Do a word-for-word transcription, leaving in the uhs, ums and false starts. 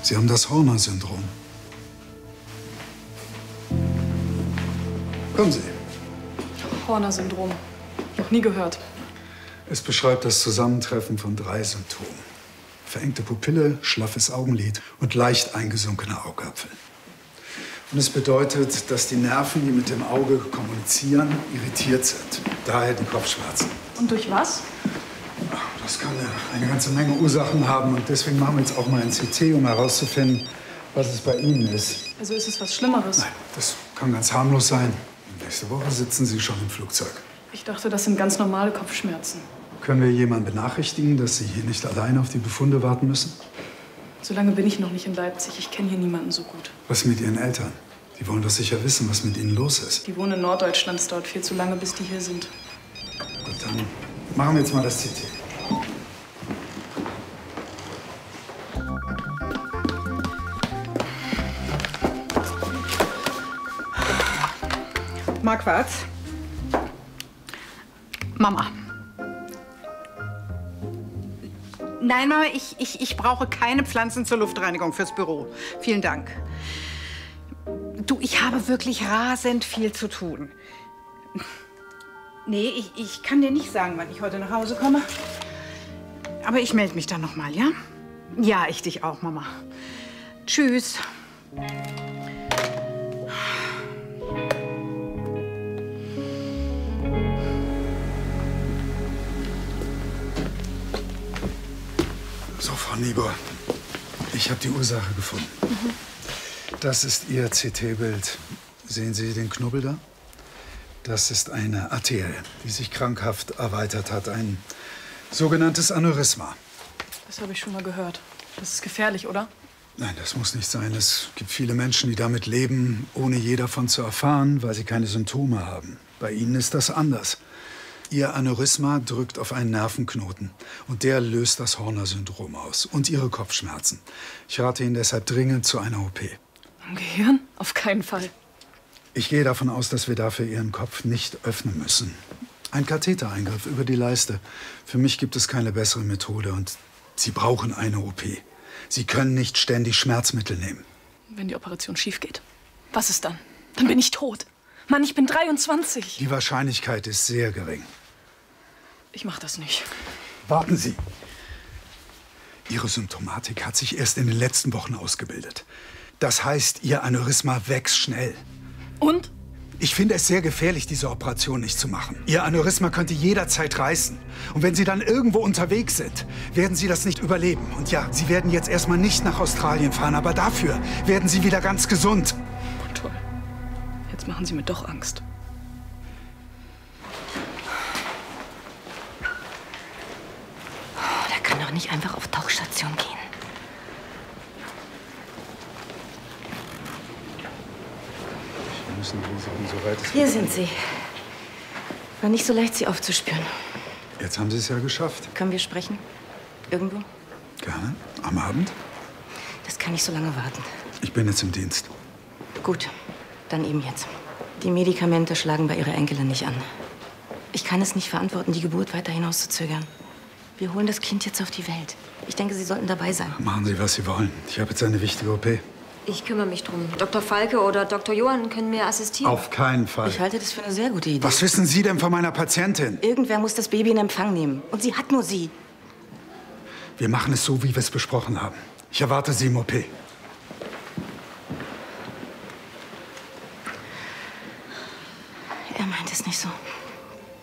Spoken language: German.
Sie haben das Horner-Syndrom. Kommen Sie. Horner-Syndrom. Noch nie gehört. Es beschreibt das Zusammentreffen von drei Symptomen. Verengte Pupille, schlaffes Augenlid und leicht eingesunkener Augapfel. Und es bedeutet, dass die Nerven, die mit dem Auge kommunizieren, irritiert sind. Daher die Kopfschmerzen. Und durch was? Das kann eine ganze Menge Ursachen haben. Und deswegen machen wir jetzt auch mal ein C T, um herauszufinden, was es bei Ihnen ist. Also ist es was Schlimmeres? Nein, das kann ganz harmlos sein. Nächste Woche sitzen Sie schon im Flugzeug. Ich dachte, das sind ganz normale Kopfschmerzen. Können wir jemanden benachrichtigen, dass Sie hier nicht allein auf die Befunde warten müssen? So lange bin ich noch nicht in Leipzig. Ich kenne hier niemanden so gut. Was mit Ihren Eltern? Die wollen doch sicher wissen, was mit Ihnen los ist. Die wohnen in Norddeutschland. Es dauert viel zu lange, bis die hier sind. Gut, dann machen wir jetzt mal das C T. Marquardt. Mama. Nein, Mama, ich, ich, ich brauche keine Pflanzen zur Luftreinigung fürs Büro. Vielen Dank. Du, ich habe wirklich rasend viel zu tun. Nee, ich, ich kann dir nicht sagen, wann ich heute nach Hause komme. Aber ich melde mich dann noch mal, ja? Ja, ich dich auch, Mama. Tschüss. So, Frau Niebuhr, ich habe die Ursache gefunden. Mhm. Das ist Ihr C T-Bild. Sehen Sie den Knubbel da? Das ist eine Arterie, die sich krankhaft erweitert hat. Ein sogenanntes Aneurysma. Das habe ich schon mal gehört. Das ist gefährlich, oder? Nein, das muss nicht sein. Es gibt viele Menschen, die damit leben, ohne je davon zu erfahren, weil sie keine Symptome haben. Bei Ihnen ist das anders. Ihr Aneurysma drückt auf einen Nervenknoten und der löst das Horner-Syndrom aus und Ihre Kopfschmerzen. Ich rate Ihnen deshalb dringend zu einer O P. Am Gehirn? Auf keinen Fall. Ich gehe davon aus, dass wir dafür Ihren Kopf nicht öffnen müssen. Ein Kathetereingriff über die Leiste. Für mich gibt es keine bessere Methode und Sie brauchen eine O P. Sie können nicht ständig Schmerzmittel nehmen. Wenn die Operation schief geht, was ist dann? Dann bin ich tot. Mann, ich bin dreiundzwanzig. Die Wahrscheinlichkeit ist sehr gering. Ich mach das nicht. Warten Sie. Ihre Symptomatik hat sich erst in den letzten Wochen ausgebildet. Das heißt, Ihr Aneurysma wächst schnell. Und? Ich finde es sehr gefährlich, diese Operation nicht zu machen. Ihr Aneurysma könnte jederzeit reißen. Und wenn Sie dann irgendwo unterwegs sind, werden Sie das nicht überleben. Und ja, Sie werden jetzt erstmal nicht nach Australien fahren, aber dafür werden Sie wieder ganz gesund. Toll. Jetzt machen Sie mir doch Angst. Oh, der kann doch nicht einfach auf Tauchstation gehen. Wir müssen Risiken so weit es Hier sind Sie. War nicht so leicht, Sie aufzuspüren. Jetzt haben Sie es ja geschafft. Können wir sprechen? Irgendwo? Gerne. Am Abend? Das kann nicht so lange warten. Ich bin jetzt im Dienst. Gut, dann eben jetzt. Die Medikamente schlagen bei Ihrer Enkelin nicht an. Ich kann es nicht verantworten, die Geburt weiter hinauszuzögern. Wir holen das Kind jetzt auf die Welt. Ich denke, Sie sollten dabei sein. Machen Sie, was Sie wollen. Ich habe jetzt eine wichtige O P. Ich kümmere mich drum. Doktor Falke oder Doktor Johann können mir assistieren. Auf keinen Fall. Ich halte das für eine sehr gute Idee. Was wissen Sie denn von meiner Patientin? Irgendwer muss das Baby in Empfang nehmen. Und sie hat nur Sie. Wir machen es so, wie wir es besprochen haben. Ich erwarte Sie im O P. Er meint es nicht so.